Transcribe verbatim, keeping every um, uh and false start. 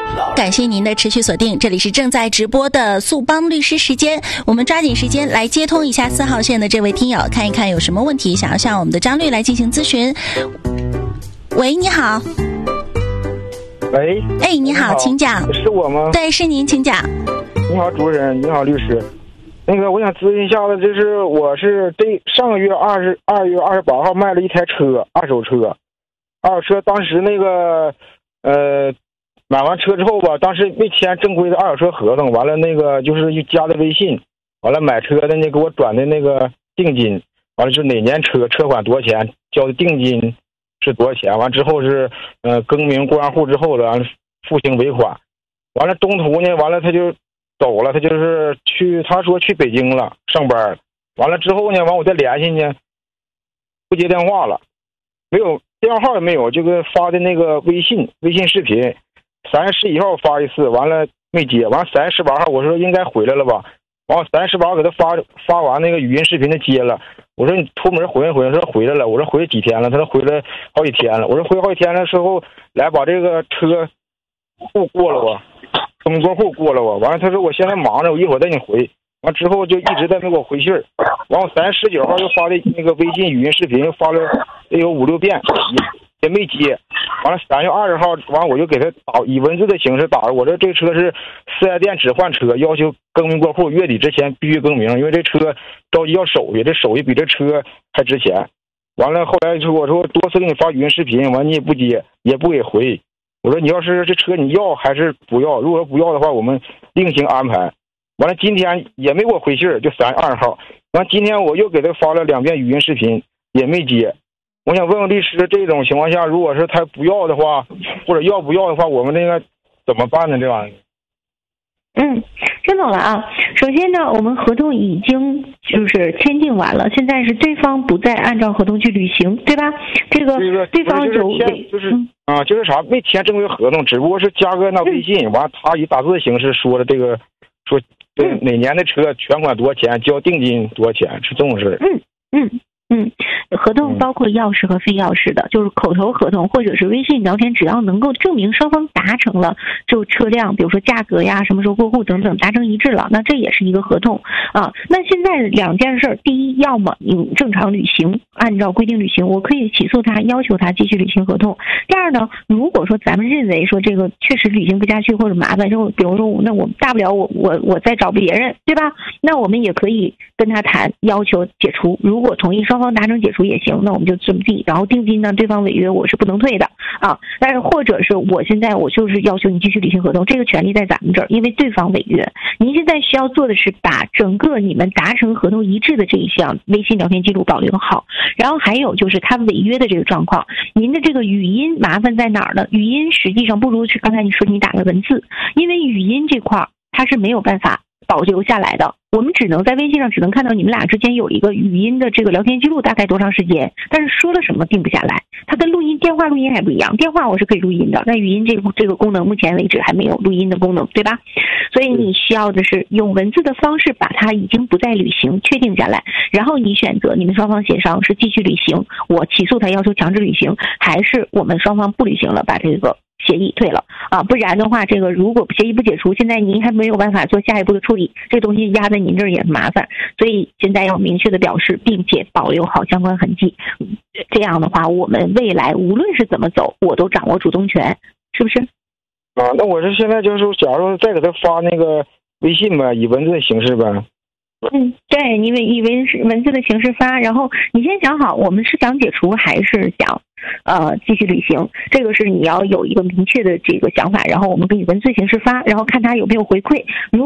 感谢您的持续锁定，这里是正在直播的速帮律师时间，我们抓紧时间来接通一下四号线的这位听友，看一看有什么问题想要向我们的张律来进行咨询。喂，你好。 喂， 哎，你好，请讲。 是我吗？ 对，是您，请讲。 你好，主持人，你好，律师。那个，我想咨询一下子，就是我是这上个月二十二月二十八号卖了一台车，二手车，二手车当时那个呃买完车之后吧，当时没签正规的二手车合同，完了那个就是又加的微信，完了买车的那给我转的那个定金，完了是哪年车，车款多少钱，交的定金是多少钱，完之后是呃更名过完户之后了，完了付清尾款，完了中途呢，完了他就走了，他就是去他说去北京了上班，完了之后呢，完我再联系呢，不接电话了，没有电话号也没有，就给发的那个微信微信视频，三月十一号发一次，完了没接，完三月十八号我说应该回来了吧，完我三月十八号给他发发完那个语音视频的接了，我说你出门回没回来，他说回来了，我说回来几天了，他说回来好几天了，我说回来好几天了之后来把这个车户过了吧，更名过户过了吧，完了他说我现在忙着，我一会儿带你回，完之后就一直在没给我回信儿，完我三月十九号又发的那个微信语音视频又发了得有五六遍，也也没接，完了三月二十号，完我就给他打以文字的形式打了，我说这车是四 S 店只换车，要求更名过户，月底之前必须更名，因为这车着急要手续，这手续比这车还值钱。完了后来就我说多次给你发语音视频，完你也不接，也不给回。我说你要是这车你要还是不要？如果不要的话，我们另行安排。完了今天也没给我回信，就三月二十号。完今天我又给他发了两遍语音视频，也没接。我想问问律师，这种情况下，如果是他不要的话，或者要不要的话，我们那个怎么办呢？这玩意儿？ 嗯，听懂了啊。首先呢，我们合同已经就是签订完了，现在是对方不再按照合同去履行，对吧？这个对方有就是、嗯、啊，就是啥没签正规合同，只不过是加个那微信，完、嗯、他以打字的形式说了这个，说这哪年的车全款多少钱，交定金多少钱，是这种事。 嗯嗯。嗯，合同包括钥匙和非钥匙的，就是口头合同或者是微信聊天，只要能够证明双方达成了就车辆，比如说价格呀、什么时候过户等等达成一致了，那这也是一个合同啊。那现在两件事，第一，要么你正常履行，按照规定履行，我可以起诉他，要求他继续履行合同。第二呢，如果说咱们认为说这个确实履行不下去或者麻烦，就比如说那我大不了我我我再找别人，对吧？那我们也可以跟他谈，要求解除，如果同意双方达成解除也行，那我们就这么地。然后定金呢，对方违约我是不能退的啊。但是或者是我现在我就是要求你继续履行合同，这个权利在咱们这儿，因为对方违约。您现在需要做的是把整个你们达成合同一致的这一项微信聊天记录保留好，然后还有就是他违约的这个状况，您的这个语音麻烦在哪儿呢？语音实际上不如是刚才你说你打的文字，因为语音这块它是没有办法保留下来的，我们只能在微信上只能看到你们俩之间有一个语音的这个聊天记录大概多长时间，但是说了什么定不下来。它跟录音电话录音还不一样，电话我是可以录音的，但语音这个这个功能目前为止还没有录音的功能，对吧？所以你需要的是用文字的方式把它已经不再履行确定下来，然后你选择你们双方协商是继续履行，我起诉他要求强制履行，还是我们双方不履行了，把这个协议退了啊，不然的话，这个如果协议不解除，现在您还没有办法做下一步的处理，这东西压在您这儿也麻烦，所以现在要明确的表示，并且保留好相关痕迹。这样的话，我们未来无论是怎么走，我都掌握主动权，是不是？ 啊，那我是现在就是说，假如再给他发那个微信呗，以文字的形式呗。 嗯，对，你以文文字的形式发，然后你先想好，我们是想解除还是想呃继续履行，这个是你要有一个明确的这个想法，然后我们给你文字形式发，然后看他有没有回馈。如